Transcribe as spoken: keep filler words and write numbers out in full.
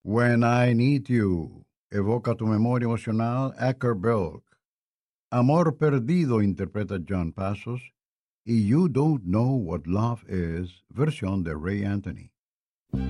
When I Need You. Evoca tu memoria emocional Acker Belk. Amor Perdido interpreta John Passos y You Don't Know What Love Is, versión de Ray Anthony.